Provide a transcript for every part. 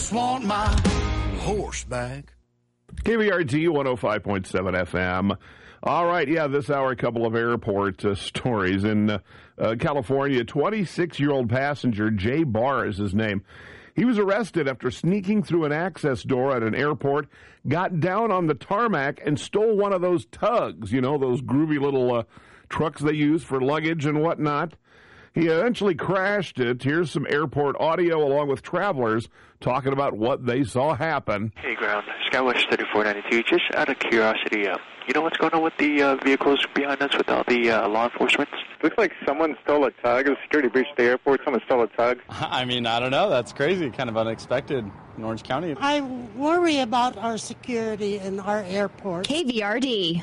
just want my horse back. KVRT 105.7 FM. All right, this hour, a couple of airport stories. In California, 26-year-old passenger, Jay Barr is his name. He was arrested after sneaking through an access door at an airport, got down on the tarmac, and stole one of those tugs, those groovy little trucks they use for luggage and whatnot. He eventually crashed it. Here's some airport audio along with travelers talking about what they saw happen. Hey, ground. Skywatch 3492. Just out of curiosity, you know what's going on with the vehicles behind us with all the law enforcement? Looks like someone stole a tug. It was a security breach at the airport. Someone stole a tug. I don't know. That's crazy. Kind of unexpected in Orange County. I worry about our security in our airport. KVRD.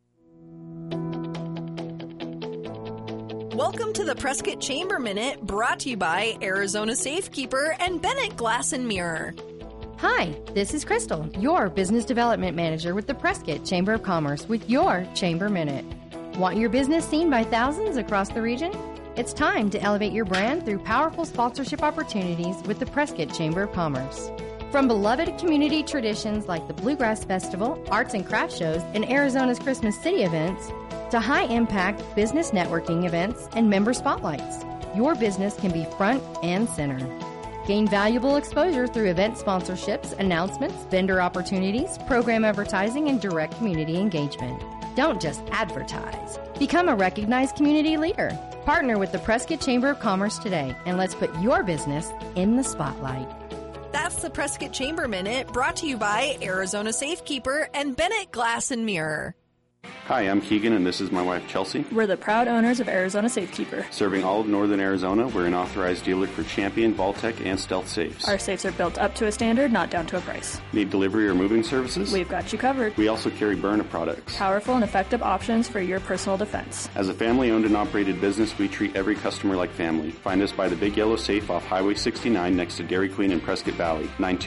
Welcome to the Prescott Chamber Minute, brought to you by Arizona Safekeeper and Bennett Glass and Mirror. Hi, this is Crystal, your Business Development Manager with the Prescott Chamber of Commerce with your Chamber Minute. Want your business seen by thousands across the region? It's time to elevate your brand through powerful sponsorship opportunities with the Prescott Chamber of Commerce. From beloved community traditions like the Bluegrass Festival, arts and craft shows, and Arizona's Christmas City events, to high-impact business networking events and member spotlights, your business can be front and center. Gain valuable exposure through event sponsorships, announcements, vendor opportunities, program advertising, and direct community engagement. Don't just advertise. Become a recognized community leader. Partner with the Prescott Chamber of Commerce today, and let's put your business in the spotlight. That's the Prescott Chamber Minute, brought to you by Arizona Safekeeper and Bennett Glass and Mirror. Hi, I'm Keegan, and this is my wife, Chelsea. We're the proud owners of Arizona Safekeeper. Serving all of northern Arizona, we're an authorized dealer for Champion, Vaultec, and Stealth safes. Our safes are built up to a standard, not down to a price. Need delivery or moving services? We've got you covered. We also carry Byrna products. Powerful and effective options for your personal defense. As a family-owned and operated business, we treat every customer like family. Find us by the Big Yellow Safe off Highway 69 next to Dairy Queen in Prescott Valley.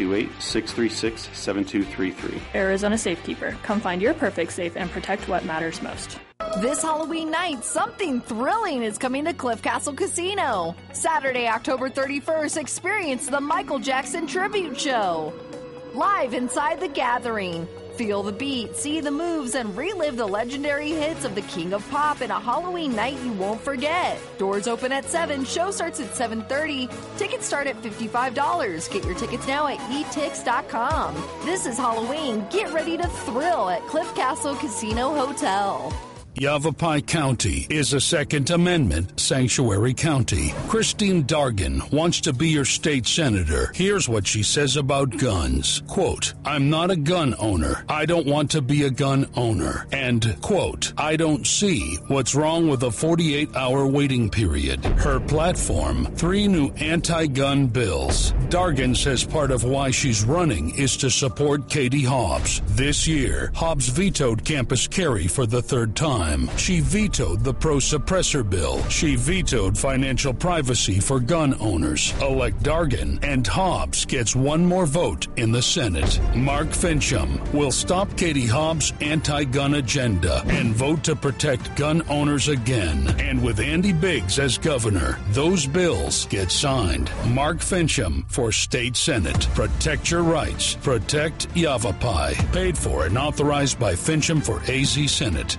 928-636-7233. Arizona Safekeeper. Come find your perfect safe and protect what matters most. This Halloween night, something thrilling is coming to Cliff Castle Casino. Saturday, October 31st, experience the Michael Jackson Tribute Show. Live inside the gathering. Feel the beat, see the moves, and relive the legendary hits of the King of Pop in a Halloween night you won't forget. Doors open at 7, show starts at 7:30. Tickets start at $55. Get your tickets now at etix.com. This is Halloween. Get ready to thrill at Cliff Castle Casino Hotel. Yavapai County is a Second Amendment sanctuary county. Christine Dargan wants to be your state senator. Here's what she says about guns. Quote, I'm not a gun owner. I don't want to be a gun owner. And, quote, I don't see what's wrong with a 48-hour waiting period. Her platform, 3 new anti-gun bills. Dargan says part of why she's running is to support Katie Hobbs. This year, Hobbs vetoed campus carry for the 3rd time. She vetoed the pro-suppressor bill. She vetoed financial privacy for gun owners. Elect Dargan, and Hobbs gets one more vote in the Senate. Mark Fincham will stop Katie Hobbs' anti-gun agenda and vote to protect gun owners again. And with Andy Biggs as governor, those bills get signed. Mark Fincham for State Senate. Protect your rights. Protect Yavapai. Paid for and authorized by Fincham for AZ Senate.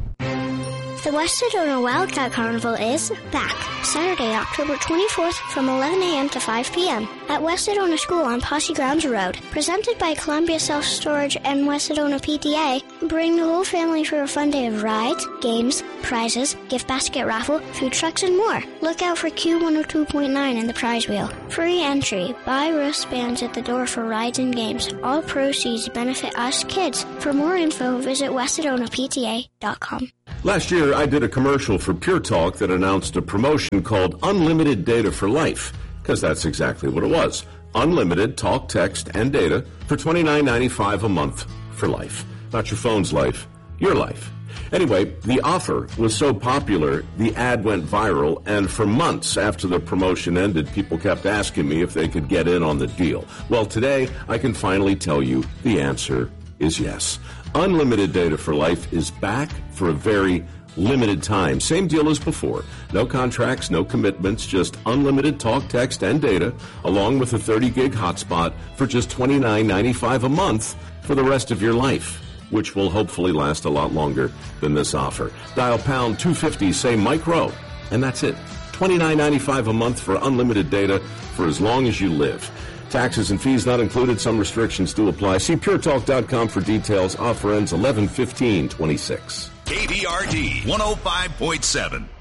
The West Sedona Wildcat Carnival is back Saturday, October 24th from 11 a.m. to 5 p.m. at West Sedona School on Posse Grounds Road. Presented by Columbia Self-Storage and West Sedona PTA, bring the whole family for a fun day of rides, games, prizes, gift basket raffle, food trucks, and more. Look out for Q102.9 in the prize wheel. Free entry. Buy wristbands at the door for rides and games. All proceeds benefit us kids. For more info, visit westsedonapta.com. Last year, I did a commercial for Pure Talk that announced a promotion called Unlimited Data for Life, because that's exactly what it was. Unlimited talk, text, and data for $29.95 a month for life. Not your phone's life, your life. Anyway, the offer was so popular, the ad went viral, and for months after the promotion ended, people kept asking me if they could get in on the deal. Well, today, I can finally tell you the answer is yes. Unlimited Data for Life is back for a very limited time. Same deal as before. No contracts, no commitments, just unlimited talk, text, and data, along with a 30-gig hotspot for just $29.95 a month for the rest of your life, which will hopefully last a lot longer than this offer. Dial pound 250, say micro, and that's it. $29.95 a month for unlimited data for as long as you live. Taxes and fees not included. Some restrictions do apply. See puretalk.com for details. Offer ends 11/15/26. KBRD 105.7.